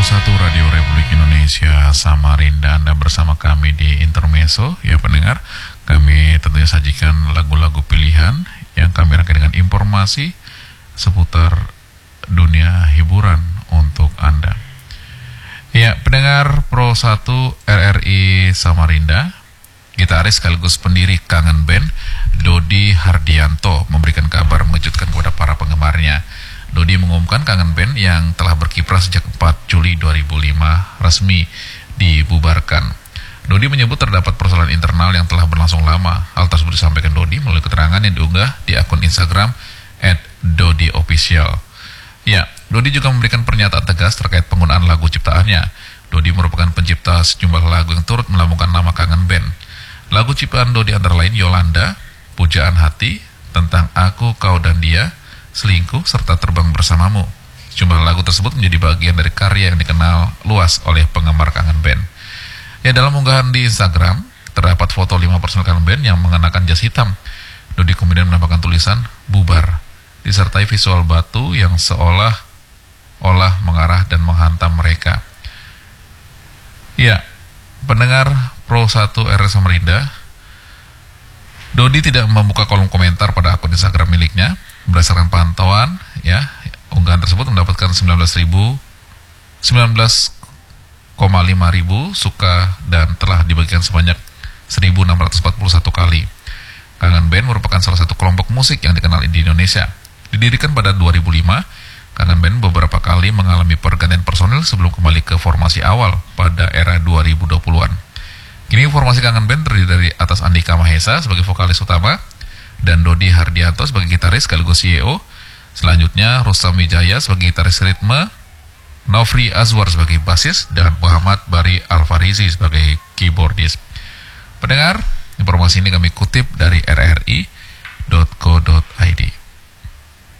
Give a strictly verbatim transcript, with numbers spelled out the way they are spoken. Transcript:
satu Radio Republik Indonesia Samarinda, Anda bersama kami di Intermezzo. Ya pendengar, kami tentunya sajikan lagu-lagu pilihan yang kami rangkai dengan informasi seputar dunia hiburan untuk Anda. Ya pendengar, Pro satu R R I Samarinda, gitaris sekaligus pendiri Kangen Band Dodi Hardianto memberikan kabar mengejutkan kepada para penggemarnya. Dodi mengumumkan Kangen Band yang telah berkiprah sejak empat Juli dua ribu lima resmi dibubarkan. Dodi menyebut terdapat persoalan internal yang telah berlangsung lama. Hal tersebut disampaikan Dodi melalui keterangan yang diunggah di akun Instagram et dodi official. Ya, Dodi juga memberikan pernyataan tegas terkait penggunaan lagu ciptaannya. Dodi merupakan pencipta sejumlah lagu yang turut melambungkan nama Kangen Band. Lagu ciptaan Dodi antara lain Yolanda, Pujaan Hati, Tentang Aku, Kau dan Dia, Selingkuh, serta Terbang Bersamamu. Sejumlah lagu tersebut menjadi bagian dari karya yang dikenal luas oleh penggemar Kangen Band. Ya, dalam unggahan di Instagram terdapat foto lima personel Kangen Band yang mengenakan jas hitam. Dodi kemudian menambahkan tulisan bubar disertai visual batu yang seolah-olah mengarah dan menghantam mereka. Ya, pendengar Pro satu R R I Samarinda, Dodi tidak membuka kolom komentar pada akun Instagram miliknya. Berdasarkan pantauan, ya, unggahan tersebut mendapatkan sembilan belas koma lima ribu suka dan telah dibagikan sebanyak seribu enam ratus empat puluh satu kali. Kangen Band merupakan salah satu kelompok musik yang dikenal di Indonesia. Didirikan pada dua ribu lima, Kangen Band beberapa kali mengalami pergantian personil sebelum kembali ke formasi awal pada era dua ribu dua puluhan. Kini formasi Kangen Band terdiri dari atas Andika Mahesa sebagai vokalis utama dan Dodi Hardianto sebagai gitaris sekaligus C E O. Selanjutnya Rustam Wijaya sebagai gitaris ritme, Nofri Azwar sebagai basis, dan Muhammad Bari Alfarizi sebagai keyboardist. Pendengar, informasi ini kami kutip dari R R